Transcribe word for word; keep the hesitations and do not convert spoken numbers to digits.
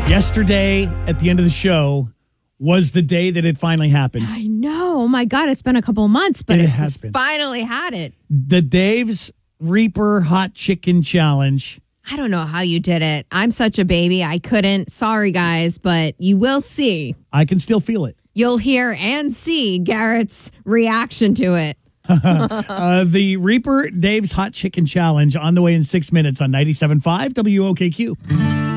Yesterday, at the end of the show, was the day that it finally happened. I know. Oh, my God. It's been a couple of months, but It it, has been. finally had it. The Dave's Reaper Hot Chicken Challenge. I don't know how you did it. I'm such a baby. I couldn't. Sorry, guys, but you will see. I can still feel it. You'll hear and see Garrett's reaction to it. uh, the Reaper Dave's Hot Chicken Challenge on the way in six minutes on ninety-seven point five W O K Q.